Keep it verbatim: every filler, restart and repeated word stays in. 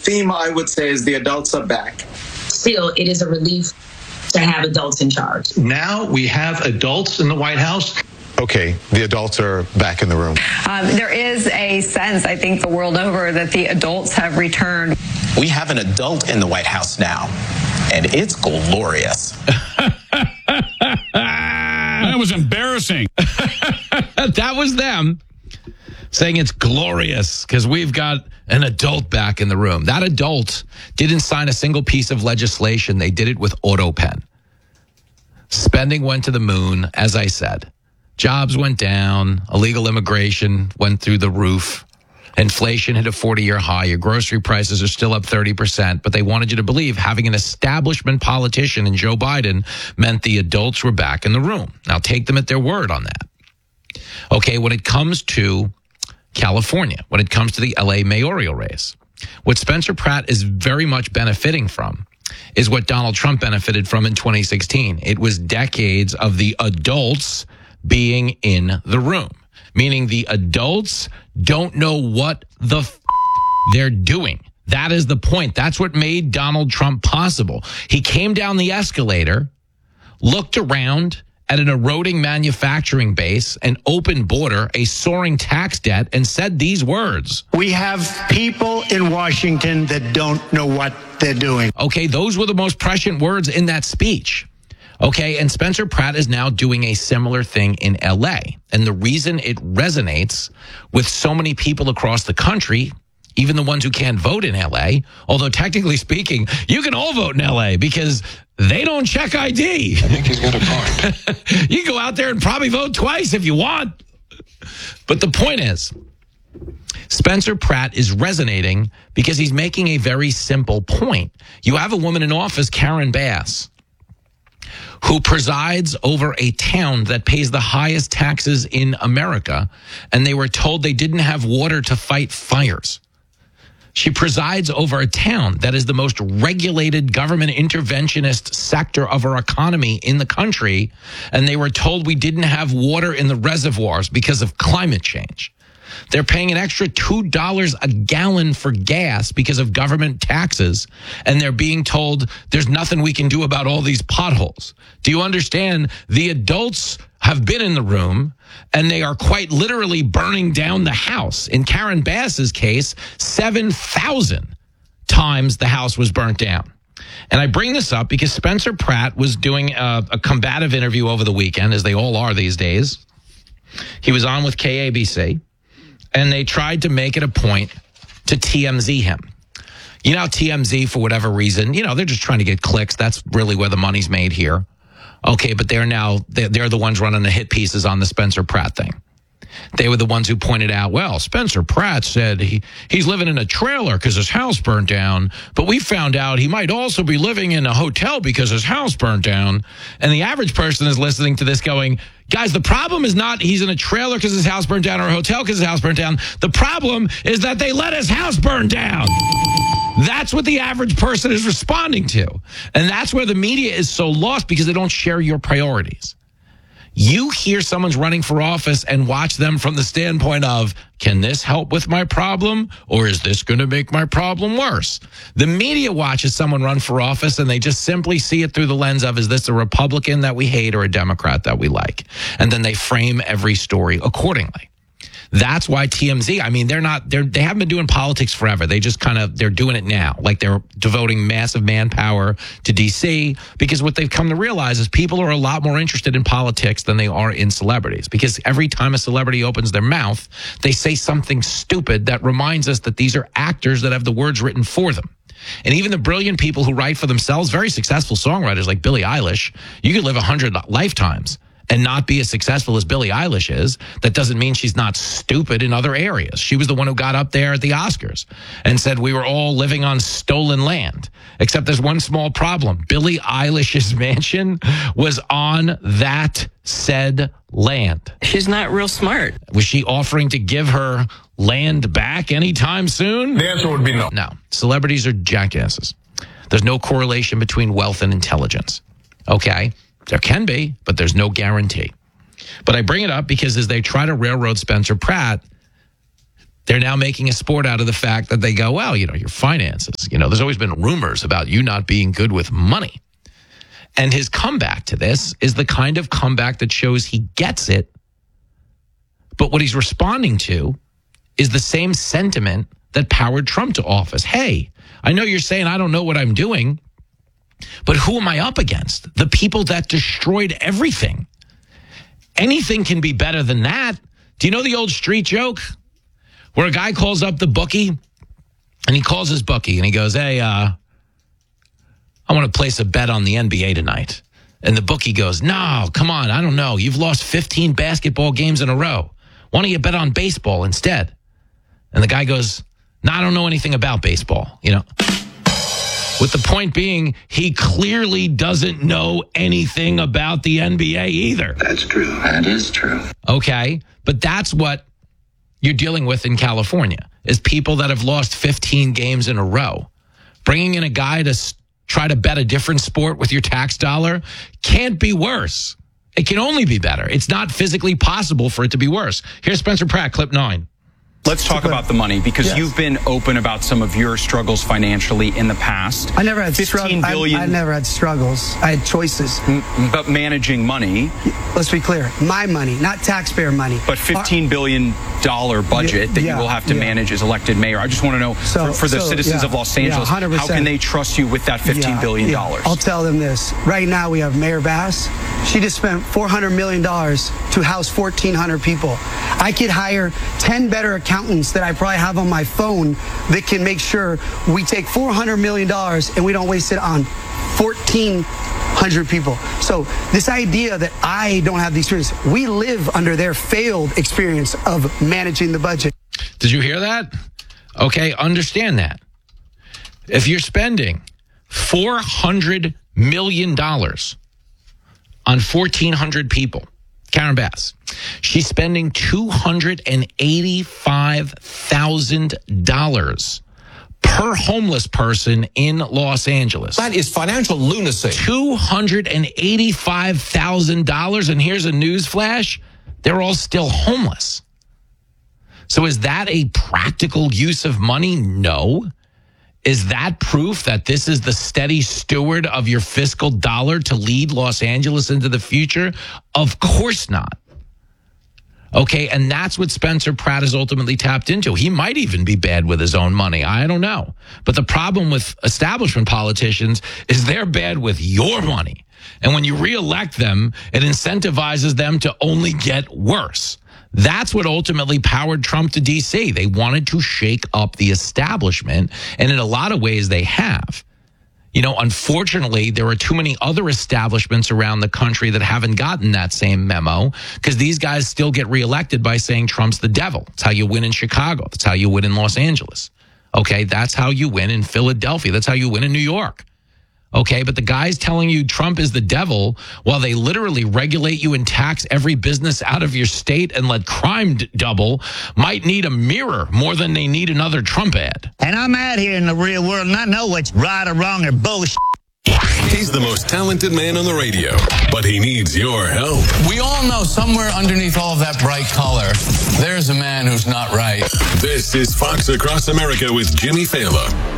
theme, I would say, is the adults are back. Still, it is a relief to have adults in charge. Now we have adults in the White House. Okay, the adults are back in the room. Um, there is a sense, I think, the world over that the adults have returned. We have an adult in the White House now, and it's glorious. That was embarrassing. That was them saying it's glorious because we've got an adult back in the room. That adult didn't sign a single piece of legislation. They did it with AutoPen. Spending went to the moon, as I said. Jobs went down. Illegal immigration went through the roof. Inflation hit a forty-year high. Your grocery prices are still up thirty percent. But they wanted you to believe having an establishment politician in Joe Biden meant the adults were back in the room. Now, take them at their word on that. Okay, when it comes to California, when it comes to the L A mayoral race, what Spencer Pratt is very much benefiting from is what Donald Trump benefited from in twenty sixteen. It was decades of the adults being in the room, meaning the adults don't know what the f- they're doing. That is the point. That's what made Donald Trump possible. He came down the escalator, looked around at an eroding manufacturing base, an open border, a soaring tax debt, and said these words. We have people in Washington that don't know what they're doing. Okay, those were the most prescient words in that speech. Okay, and Spencer Pratt is now doing a similar thing in L A. And the reason it resonates with so many people across the country, even the ones who can't vote in L A, although technically speaking, you can all vote in L A because they don't check I D. I think he's got a point. You can go out there and probably vote twice if you want. But the point is, Spencer Pratt is resonating because he's making a very simple point. You have a woman in office, Karen Bass, who presides over a town that pays the highest taxes in America, and they were told they didn't have water to fight fires. She presides over a town that is the most regulated government interventionist sector of our economy in the country, and they were told we didn't have water in the reservoirs because of climate change. They're paying an extra two dollars a gallon for gas because of government taxes, and they're being told there's nothing we can do about all these potholes. Do you understand? The adults have been in the room, and they are quite literally burning down the house. In Karen Bass's case, seven thousand times the house was burnt down. And I bring this up because Spencer Pratt was doing a, a combative interview over the weekend, as they all are these days. He was on with K A B C. And they tried to make it a point to T M Z him. You know, T M Z, for whatever reason, you know, they're just trying to get clicks. That's really where the money's made here. Okay, but they're now, they're, they're the ones running the hit pieces on the Spencer Pratt thing. They were the ones who pointed out, well, Spencer Pratt said he, he's living in a trailer because his house burned down, but we found out he might also be living in a hotel because his house burned down. And the average person is listening to this going, guys, the problem is not he's in a trailer because his house burned down or a hotel because his house burned down. The problem is that they let his house burn down. That's what the average person is responding to. And that's where the media is so lost because they don't share your priorities. You hear someone's running for office and watch them from the standpoint of, can this help with my problem? Or is this going to make my problem worse? The media watches someone run for office and they just simply see it through the lens of, is this a Republican that we hate or a Democrat that we like? And then they frame every story accordingly. That's why T M Z, I mean, they're not, they're, they haven't been doing politics forever. They just kind of, they're doing it now. Like they're devoting massive manpower to D C because what they've come to realize is people are a lot more interested in politics than they are in celebrities. Because every time a celebrity opens their mouth, they say something stupid that reminds us that these are actors that have the words written for them. And even the brilliant people who write for themselves, very successful songwriters like Billie Eilish, you could live a hundred lifetimes and not be as successful as Billie Eilish is. That doesn't mean she's not stupid in other areas. She was the one who got up there at the Oscars and said we were all living on stolen land. Except there's one small problem. Billie Eilish's mansion was on that said land. She's not real smart. Was she offering to give her land back anytime soon? The answer would be no. No. Celebrities are jackasses. There's no correlation between wealth and intelligence. Okay? There can be, but there's no guarantee. But I bring it up because as they try to railroad Spencer Pratt, They're now making a sport out of the fact that they go, well, you know, your finances, you know, there's always been rumors about you not being good with money. And his comeback to this is the kind of comeback that shows he gets it. But what he's responding to is the same sentiment that powered Trump to office. Hey, I know you're saying I don't know what I'm doing, but who am I up against? The people that destroyed everything. Anything can be better than that. Do you know the old street joke where a guy calls up the bookie and he calls his bookie and he goes, hey, uh, I want to place a bet on the N B A tonight. And the bookie goes, no, come on. I don't know. You've lost fifteen basketball games in a row. Why don't you bet on baseball instead? And the guy goes, no, I don't know anything about baseball, you know. With the point being, he clearly doesn't know anything about the N B A either. That's true. That is true. Okay, but that's what you're dealing with in California, is people that have lost fifteen games in a row. Bringing in a guy to s- try to bet a different sport with your tax dollar can't be worse. It can only be better. It's not physically possible for it to be worse. Here's Spencer Pratt, clip nine. Let's talk about the money, because yes. you've been open about some of your struggles financially in the past. I never had struggles. I, I never had struggles. I had choices. M- but managing money. Let's be clear. My money, not taxpayer money. But fifteen billion dollars budget that yeah, you will have to yeah. manage as elected mayor. I just want to know, so, for, for the so, citizens yeah, of Los Angeles, yeah, how can they trust you with that fifteen billion dollars? Yeah, I'll tell them this. Right now we have Mayor Bass. She just spent four hundred million dollars to house fourteen hundred people. I could hire ten better accountants that I probably have on my phone that can make sure we take four hundred million dollars and we don't waste it on fourteen hundred people. So this idea that I don't have the experience, we live under their failed experience of managing the budget. Did you hear that? Okay, understand that. If you're spending four hundred million dollars on fourteen hundred people, Karen Bass, she's spending two hundred eighty-five thousand dollars per homeless person in Los Angeles. That is financial lunacy. two hundred eighty-five thousand dollars, and here's a news flash, they're all still homeless. So is that a practical use of money? No. Is that proof that this is the steady steward of your fiscal dollar to lead Los Angeles into the future? Of course not. Okay, and that's what Spencer Pratt has ultimately tapped into. He might even be bad with his own money. I don't know. But the problem with establishment politicians is they're bad with your money. And when you reelect them, it incentivizes them to only get worse. That's what ultimately powered Trump to D C. They wanted to shake up the establishment, and in a lot of ways they have. You know, unfortunately, there are too many other establishments around the country that haven't gotten that same memo, because these guys still get reelected by saying Trump's the devil. That's how you win in Chicago. That's how you win in Los Angeles. Okay, that's how you win in Philadelphia. That's how you win in New York. Okay, but the guys telling you Trump is the devil while they literally regulate you and tax every business out of your state and let crime d- double might need a mirror more than they need another Trump ad. And I'm out here in the real world and I know what's right or wrong or bullshit. He's the most talented man on the radio, but he needs your help. We all know somewhere underneath all of that bright color, there's a man who's not right. This is Fox Across America with Jimmy Fallon.